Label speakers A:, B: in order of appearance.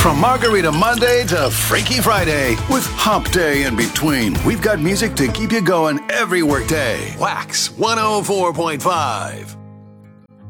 A: From Margarita Monday to Freaky Friday, with Hump Day in between, we've got music to keep you going every workday. Wax 104.5.